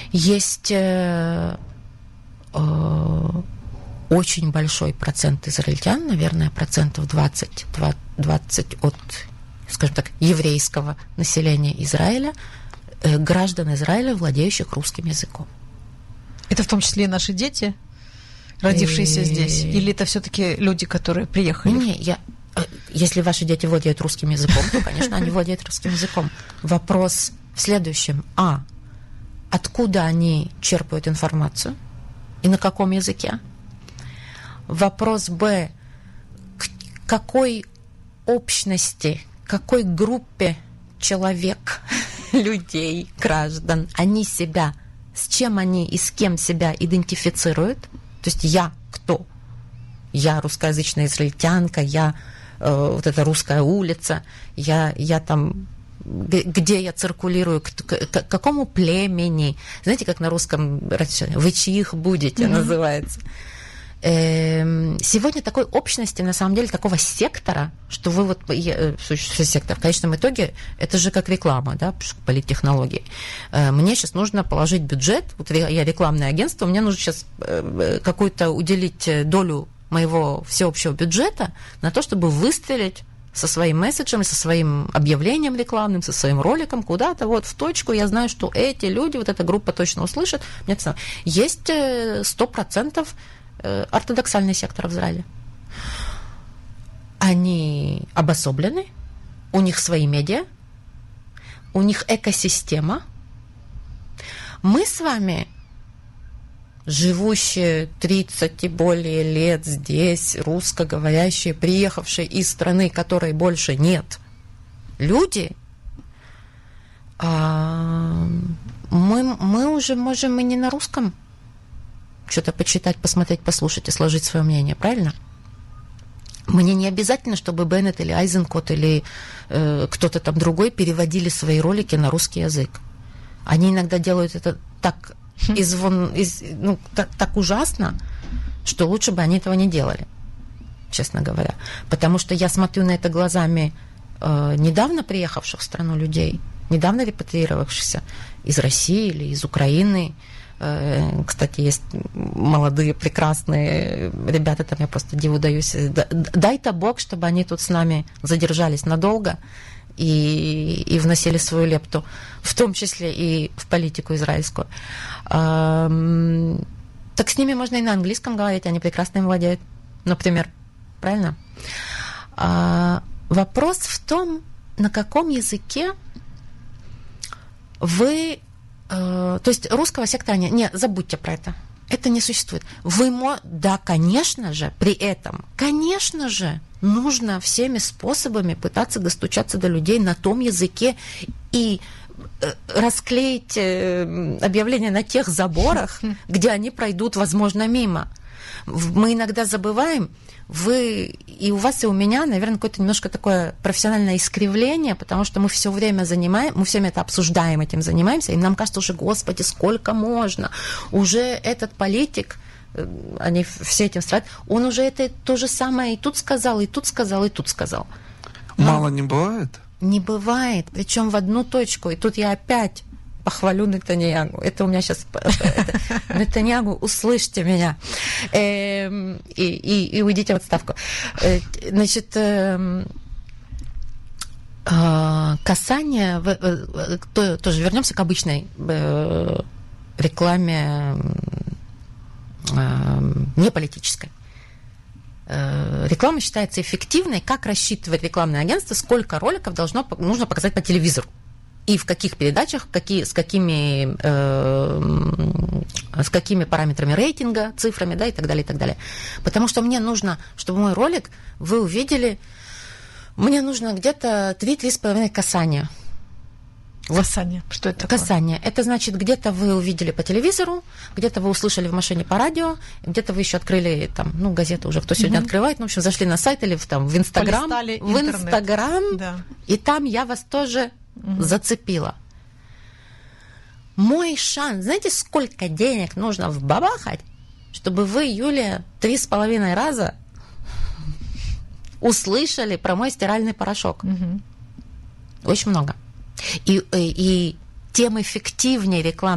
Есть очень большой процент израильтян, наверное, 20% от, скажем так, еврейского населения Израиля, граждан Израиля, владеющих русским языком. Это в том числе и наши дети, родившиеся здесь? Или это все-таки люди, которые приехали? Не, если ваши дети владеют русским языком, то, конечно, они владеют русским языком. Вопрос в следующем. Откуда они черпают информацию и на каком языке? Вопрос Б. К какой общности, какой группе человек, людей, граждан они себя, с чем они и с кем себя идентифицируют? То есть я кто? Я русскоязычная израильтянка, я вот эта русская улица, я там, где я циркулирую, к какому племени. Знаете, как на русском «вы чьих будете» называется. Сегодня такой общности, на самом деле, такого сектора, что вы сектор, в конечном итоге, это же как реклама, да, политтехнологии. Мне сейчас нужно положить бюджет, вот я рекламное агентство, мне нужно сейчас какую-то уделить долю моего всеобщего бюджета на то, чтобы выстрелить со своим месседжем, со своим объявлением рекламным, со своим роликом куда-то вот в точку. Я знаю, что эти люди, вот эта группа точно услышат. Есть 100% ортодоксальный сектор в Израиле. Они обособлены, у них свои медиа, у них экосистема. Мы с вами, живущие 30 и более лет здесь, русскоговорящие, приехавшие из страны, которой больше нет, люди, мы уже можем и не на русском что-то почитать, посмотреть, послушать и сложить свое мнение, правильно? Мне не обязательно, чтобы Беннет или Айзенкот или кто-то там другой переводили свои ролики на русский язык. Они иногда делают это так так ужасно, что лучше бы они этого не делали, честно говоря. Потому что я смотрю на это глазами недавно приехавших в страну людей, недавно репатриировавшихся из России или из Украины. Кстати, есть молодые, прекрасные ребята, там я просто диву даюсь. Дай-то Бог, чтобы они тут с нами задержались надолго и вносили свою лепту, в том числе и в политику израильскую. Так с ними можно и на английском говорить, они прекрасно им владеют, например. Правильно? Вопрос в том, на каком языке вы... То есть русского сектора не забудьте про это. Это не существует. Да, конечно же, при этом, конечно же, нужно всеми способами пытаться достучаться до людей на том языке и расклеить объявления на тех заборах, где они пройдут, возможно, мимо. Мы иногда забываем, и у вас, и у меня, наверное, какое-то немножко такое профессиональное искривление, потому что мы все время это обсуждаем, этим занимаемся, и нам кажется уже, Господи, сколько можно? Уже этот политик, они все этим страдают, он уже это то же самое и тут сказал, и тут сказал, и тут сказал. Мало не бывает? Не бывает, причем в одну точку, и тут я опять похвалю Нетаньягу. Это у меня сейчас... Нетаньягу, услышьте меня. И уйдите в отставку. Значит, касание... Тоже вернемся к обычной рекламе не политической. Реклама считается эффективной. Как рассчитывает рекламное агентство, сколько роликов нужно показать по телевизору? И в каких передачах, с какими параметрами рейтинга, цифрами, да, и так далее, и так далее. Потому что мне нужно, чтобы мой ролик вы увидели, мне нужно где-то 3-3,5 касания. Касание. Что это такое? Касание. Это значит, где-то вы увидели по телевизору, где-то вы услышали в машине по радио, где-то вы еще открыли там, газету уже кто сегодня открывает, в общем, зашли на сайт или в Инстаграм. Да. И там я вас тоже зацепила. Мой шанс, знаете, сколько денег нужно вбабахать, чтобы вы, Юлия, 3,5 раза услышали про мой стиральный порошок? Очень много. И тем эффективнее реклама